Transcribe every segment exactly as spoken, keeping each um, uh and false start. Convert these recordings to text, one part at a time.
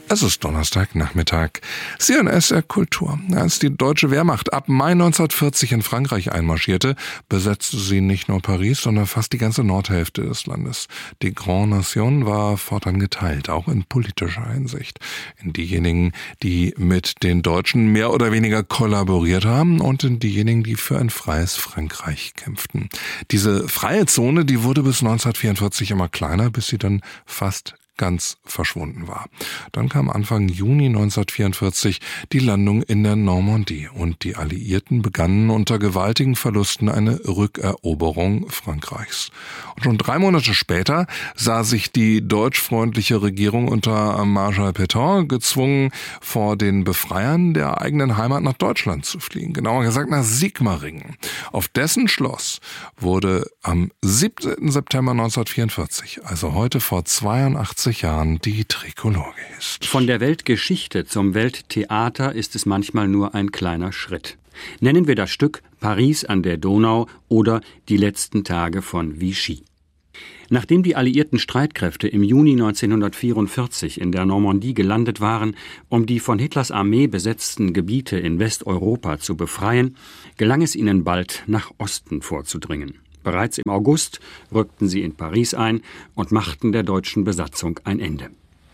Es ist Donnerstagnachmittag. Sie hören S R Kultur. Als die deutsche Wehrmacht ab Mai neunzehnhundertvierzig in Frankreich einmarschierte, besetzte sie nicht nur Paris, sondern fast die ganze Nordhälfte des Landes. Die Grande Nation war fortan geteilt, auch in politischer Hinsicht. In diejenigen, die mit den Deutschen mehr oder weniger kollaboriert haben, und in diejenigen, die für ein freies Frankreich kämpften. Diese freie Zone, die wurde bis neunzehnhundertvierundvierzig immer kleiner, bis sie dann fast ganz verschwunden war. Dann kam Anfang Juni neunzehnhundertvierundvierzig die Landung in der Normandie und die Alliierten begannen unter gewaltigen Verlusten eine Rückeroberung Frankreichs. Und schon drei Monate später sah sich die deutschfreundliche Regierung unter Marschall Pétain gezwungen, vor den Befreiern der eigenen Heimat nach Deutschland zu fliehen, genauer gesagt nach Sigmaringen. Auf dessen Schloss wurde am siebzehnten September neunzehnhundertvierundvierzig, also heute vor zweiundachtzig Jahren, die Trikolore gehisst. Von der Weltgeschichte zum Welttheater ist es manchmal nur ein kleiner Schritt. Nennen wir das Stück Paris an der Donau oder Die letzten Tage von Vichy. Nachdem die alliierten Streitkräfte im Juni neunzehnhundertvierundvierzig in der Normandie gelandet waren, um die von Hitlers Armee besetzten Gebiete in Westeuropa zu befreien, gelang es ihnen bald, nach Osten vorzudringen. Bereits im August rückten sie in Paris ein und machten der deutschen Besatzung ein Ende.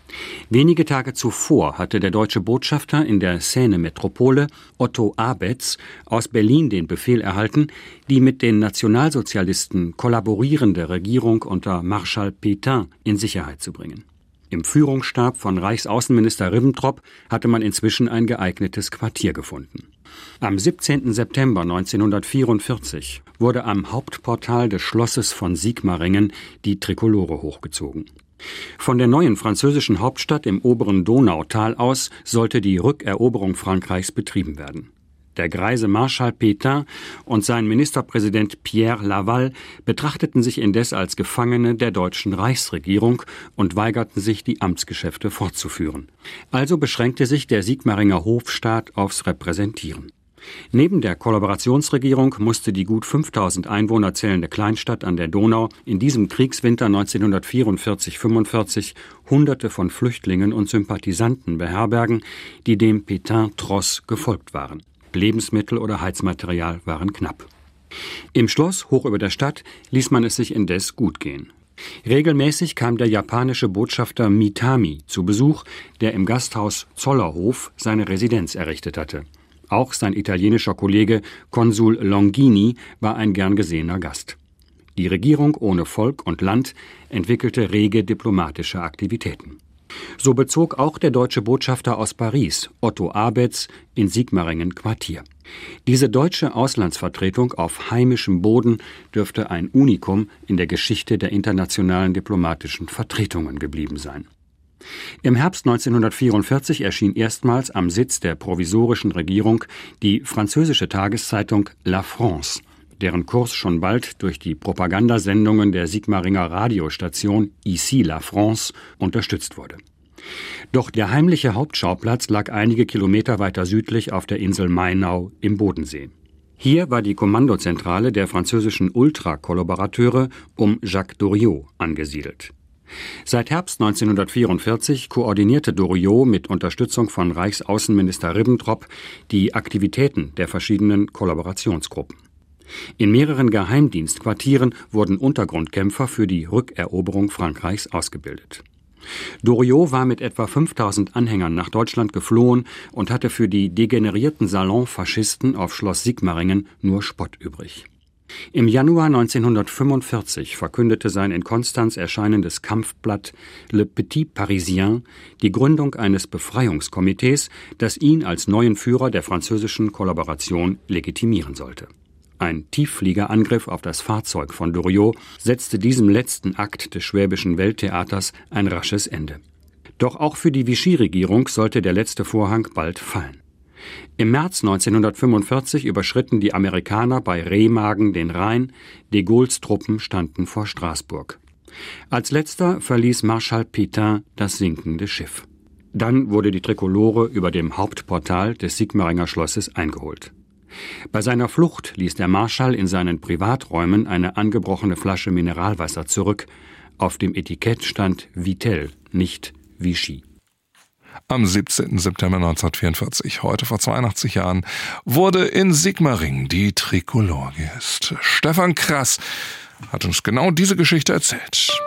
Wenige Tage zuvor hatte der deutsche Botschafter in der Seine-Metropole, Otto Abetz, aus Berlin den Befehl erhalten, die mit den Nationalsozialisten kollaborierende Regierung unter Marschall Pétain in Sicherheit zu bringen. Im Führungsstab von Reichsaußenminister Ribbentrop hatte man inzwischen ein geeignetes Quartier gefunden. Am siebzehnten September neunzehnhundertvierundvierzig wurde am Hauptportal des Schlosses von Sigmaringen die Trikolore hochgezogen. Von der neuen französischen Hauptstadt im oberen Donautal aus sollte die Rückeroberung Frankreichs betrieben werden. Der greise Marschall Pétain und sein Ministerpräsident Pierre Laval betrachteten sich indes als Gefangene der deutschen Reichsregierung und weigerten sich, die Amtsgeschäfte fortzuführen. Also beschränkte sich der Sigmaringer Hofstaat aufs Repräsentieren. Neben der Kollaborationsregierung musste die gut fünftausend Einwohner zählende Kleinstadt an der Donau in diesem Kriegswinter neunzehnhundertvierundvierzig fünfundvierzig Hunderte von Flüchtlingen und Sympathisanten beherbergen, die dem Pétain-Tross gefolgt waren. Lebensmittel oder Heizmaterial waren knapp. Im Schloss hoch über der Stadt ließ man es sich indes gut gehen. Regelmäßig kam der japanische Botschafter Mitami zu Besuch, der im Gasthaus Zollerhof seine Residenz errichtet hatte. Auch sein italienischer Kollege Konsul Longini war ein gern gesehener Gast. Die Regierung ohne Volk und Land entwickelte rege diplomatische Aktivitäten. So bezog auch der deutsche Botschafter aus Paris, Otto Abetz, in Sigmaringen Quartier. Diese deutsche Auslandsvertretung auf heimischem Boden dürfte ein Unikum in der Geschichte der internationalen diplomatischen Vertretungen geblieben sein. Im Herbst neunzehnhundertvierundvierzig erschien erstmals am Sitz der provisorischen Regierung die französische Tageszeitung La France, deren Kurs schon bald durch die Propagandasendungen der Sigmaringer Radiostation Ici la France unterstützt wurde. Doch der heimliche Hauptschauplatz lag einige Kilometer weiter südlich auf der Insel Mainau im Bodensee. Hier war die Kommandozentrale der französischen Ultrakollaborateure um Jacques Doriot angesiedelt. Seit Herbst neunzehnhundertvierundvierzig koordinierte Doriot mit Unterstützung von Reichsaußenminister Ribbentrop die Aktivitäten der verschiedenen Kollaborationsgruppen. In mehreren Geheimdienstquartieren wurden Untergrundkämpfer für die Rückeroberung Frankreichs ausgebildet. Doriot war mit etwa fünftausend Anhängern nach Deutschland geflohen und hatte für die degenerierten Salonfaschisten auf Schloss Sigmaringen nur Spott übrig. Im Januar neunzehnhundertfünfundvierzig verkündete sein in Konstanz erscheinendes Kampfblatt Le Petit Parisien die Gründung eines Befreiungskomitees, das ihn als neuen Führer der französischen Kollaboration legitimieren sollte. Ein Tieffliegerangriff auf das Fahrzeug von Doriot setzte diesem letzten Akt des schwäbischen Welttheaters ein rasches Ende. Doch auch für die Vichy-Regierung sollte der letzte Vorhang bald fallen. Im März neunzehnhundertfünfundvierzig überschritten die Amerikaner bei Remagen den Rhein, de Gaulles Truppen standen vor Straßburg. Als letzter verließ Marschall Pétain das sinkende Schiff. Dann wurde die Trikolore über dem Hauptportal des Sigmaringer Schlosses eingeholt. Bei seiner Flucht ließ der Marschall in seinen Privaträumen eine angebrochene Flasche Mineralwasser zurück. Auf dem Etikett stand Vittel, nicht Vichy. Am siebzehnten September neunzehnhundertvierundvierzig, heute vor zweiundachtzig Jahren, wurde in Sigmaringen die Trikolore gehisst. Stefan Krass hat uns genau diese Geschichte erzählt.